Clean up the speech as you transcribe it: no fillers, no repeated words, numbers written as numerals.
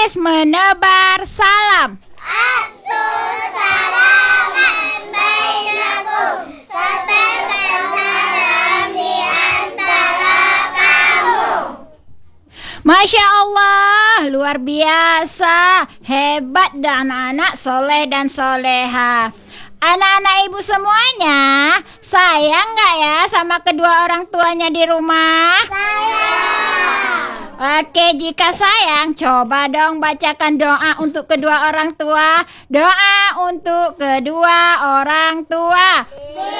Tulis menebar salam. Salaman bainakum. Sebarkan salam di antara kamu. Masya Allah, luar biasa. Hebat dan anak soleh dan soleha. Anak-anak ibu semuanya, sayang nggak ya sama kedua orang tuanya di rumah? Oke, jika sayang, coba dong bacakan doa untuk kedua orang tua. Doa untuk kedua orang tua.